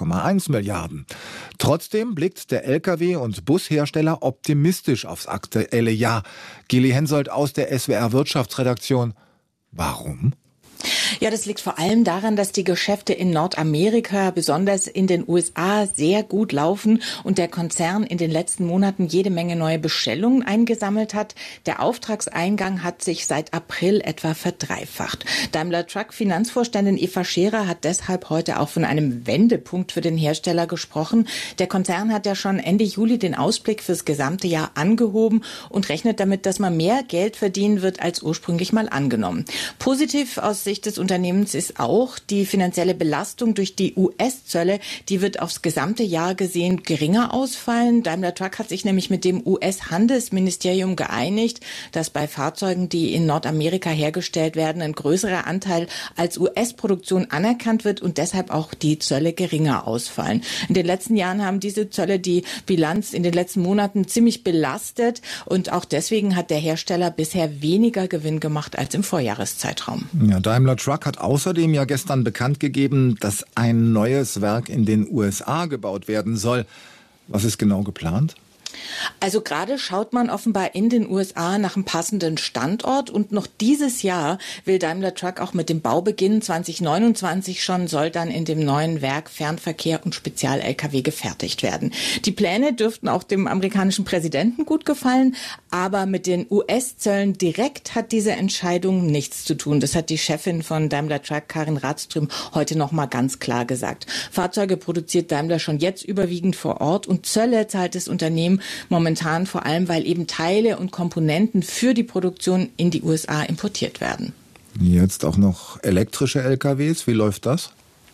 2,1 Milliarden. Trotzdem blickt der Lkw- und Bushersteller optimistisch aufs aktuelle Jahr. Gili Hensoldt aus der SWR Wirtschaftsredaktion. Warum? Ja, das liegt vor allem daran, dass die Geschäfte in Nordamerika, besonders in den USA, sehr gut laufen und der Konzern in den letzten Monaten jede Menge neue Bestellungen eingesammelt hat. Der Auftragseingang hat sich seit April etwa verdreifacht. Daimler Truck Finanzvorständin Eva Scherer hat deshalb heute auch von einem Wendepunkt für den Hersteller gesprochen. Der Konzern hat ja schon Ende Juli den Ausblick fürs gesamte Jahr angehoben und rechnet damit, dass man mehr Geld verdienen wird als ursprünglich mal angenommen. Positiv aus Sicht des Unternehmens ist auch die finanzielle Belastung durch die US-Zölle, die wird aufs gesamte Jahr gesehen geringer ausfallen. Daimler Truck hat sich nämlich mit dem US-Handelsministerium geeinigt, dass bei Fahrzeugen, die in Nordamerika hergestellt werden, ein größerer Anteil als US-Produktion anerkannt wird und deshalb auch die Zölle geringer ausfallen. In den letzten Jahren haben diese Zölle die Bilanz in den letzten Monaten ziemlich belastet und auch deswegen hat der Hersteller bisher weniger Gewinn gemacht als im Vorjahreszeitraum. Ja, Daimler Truck hat außerdem ja gestern bekannt gegeben, dass ein neues Werk in den USA gebaut werden soll. Was ist genau geplant? Also gerade schaut man offenbar in den USA nach einem passenden Standort und noch dieses Jahr will Daimler Truck auch mit dem Baubeginn 2029 schon soll dann in dem neuen Werk Fernverkehr und Spezial-Lkw gefertigt werden. Die Pläne dürften auch dem amerikanischen Präsidenten gut gefallen, aber mit den US-Zöllen direkt hat diese Entscheidung nichts zu tun. Das hat die Chefin von Daimler Truck, Karin Radström, heute noch mal ganz klar gesagt. Fahrzeuge produziert Daimler schon jetzt überwiegend vor Ort und Zölle zahlt das Unternehmen momentan vor allem, weil eben Teile und Komponenten für die Produktion in die USA importiert werden. Jetzt auch noch elektrische LKWs. Wie läuft das?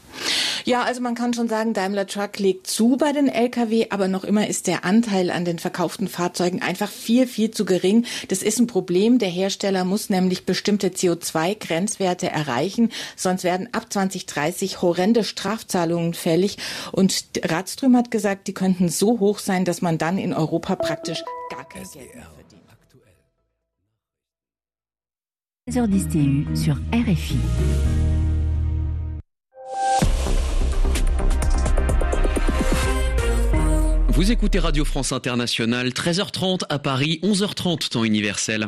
Ja, also man kann schon sagen, Daimler Truck legt zu bei den Lkw, aber noch immer ist der Anteil an den verkauften Fahrzeugen einfach viel, viel zu gering. Das ist ein Problem. Der Hersteller muss nämlich bestimmte CO2-Grenzwerte erreichen, sonst werden ab 2030 horrende Strafzahlungen fällig. Und Radström hat gesagt, die könnten so hoch sein, dass man dann in Europa praktisch gar kein Geld mehr verdient. 16h10 TU sur RFI. Vous écoutez Radio France Internationale, 13h30 à Paris, 11h30 temps universel.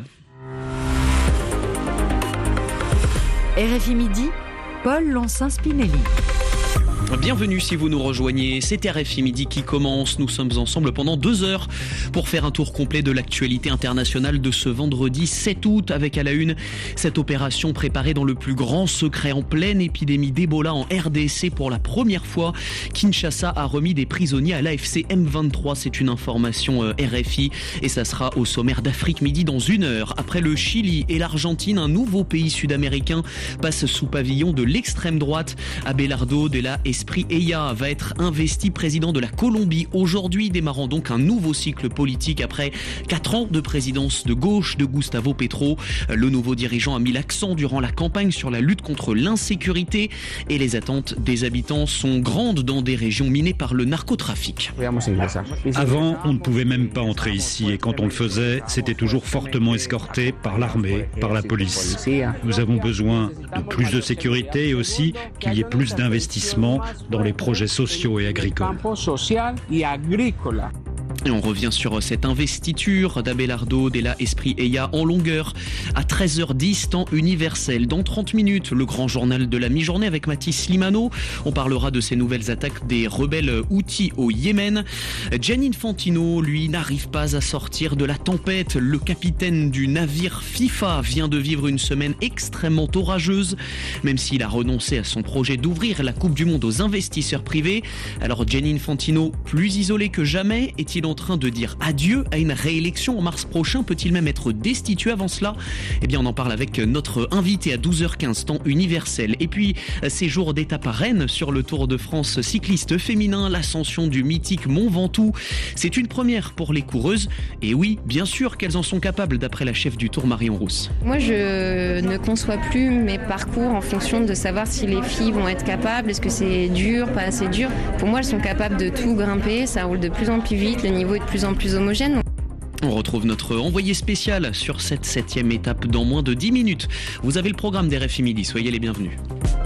RFI Midi, Paul Lancin-Spinelli. Bienvenue si vous nous rejoignez, c'est RFI Midi qui commence. Nous sommes ensemble pendant 2 heures pour faire un tour complet de l'actualité internationale de ce vendredi 7 août avec à la une cette opération préparée dans le plus grand secret en pleine épidémie d'Ebola en RDC pour la première fois. Kinshasa a remis des prisonniers à l'AFC M23, c'est une information RFI et ça sera au sommaire d'Afrique Midi dans 1 heure. Après le Chili et l'Argentine, un nouveau pays sud-américain passe sous pavillon de l'extrême droite. Abelardo de la Esprit Eya va être investi président de la Colombie aujourd'hui, démarrant donc un nouveau cycle politique après 4 ans de présidence de gauche de Gustavo Petro. Le nouveau dirigeant a mis l'accent durant la campagne sur la lutte contre l'insécurité et les attentes des habitants sont grandes dans des régions minées par le narcotrafic. Avant, on ne pouvait même pas entrer ici et quand on le faisait, c'était toujours fortement escorté par l'armée, par la police. Nous avons besoin de plus de sécurité et aussi qu'il y ait plus d'investissement dans les projets sociaux et agricoles. Et on revient sur cette investiture d'Abelardo de la Esprit Eya en longueur à 13h10 temps universel. Dans 30 minutes, le grand journal de la mi-journée avec Mathis Limano. On parlera de ces nouvelles attaques des rebelles Houthis au Yémen. Gianni Infantino, lui, n'arrive pas à sortir de la tempête. Le capitaine du navire FIFA vient de vivre une semaine extrêmement orageuse, même s'il a renoncé à son projet d'ouvrir la Coupe du Monde aux investisseurs privés. Alors Gianni Infantino, plus isolé que jamais, est-il en train de dire adieu à une réélection en mars prochain? Peut-il même être destitué avant cela? Eh bien, on en parle avec notre invité à 12h15 temps universel. Et puis, séjour d'étape à Rennes sur le Tour de France cycliste féminin, l'ascension du mythique Mont Ventoux. C'est une première pour les coureuses. Et oui, bien sûr qu'elles en sont capables, d'après la chef du Tour, Marion Rousse. Moi, je ne conçois plus mes parcours en fonction de savoir si les filles vont être capables, est-ce que c'est dur, pas assez dur. Pour moi, elles sont capables de tout grimper, ça roule de plus en plus vite, le niveau est de plus en plus homogène. On retrouve notre envoyé spécial sur cette 7e étape dans moins de 10 minutes. Vous avez le programme d'RFI Midi, soyez les bienvenus.